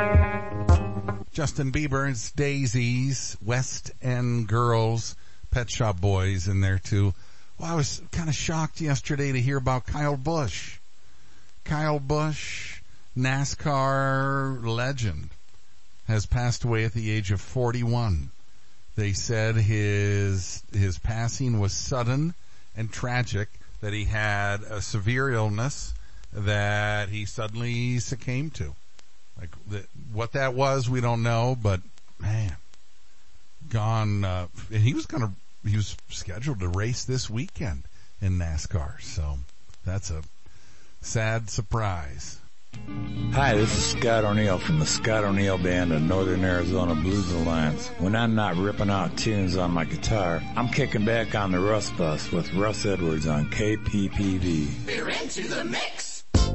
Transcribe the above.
Justin Bieber's Daisies, West End Girls, Pet Shop Boys in there too. Well, I was kind of shocked yesterday to hear about Kyle Busch. Kyle Busch, NASCAR legend, has passed away at the age of 41. They said his passing was sudden and tragic, that he had a severe illness that he suddenly succumbed to. Like, what that was, we don't know, but man, gone. And he was scheduled to race this weekend in NASCAR, so that's a sad surprise. Hi, this is Scott O'Neill from the Scott O'Neill Band of Northern Arizona Blues Alliance. When I'm not ripping out tunes on my guitar, I'm kicking back on the Russ Bus with Russ Edwards on KPPV. We're into the mix.